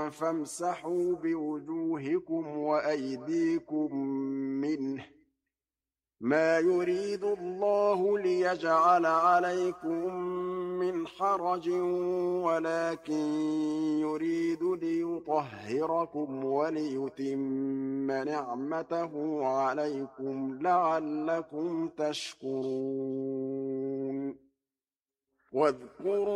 فامسحوا بوجوهكم وأيديكم منه ما يريد الله ليجعل عليكم من حرج ولكن يريد ليطهركم وليتم نعمته عليكم لعلكم تشكرون واذكروا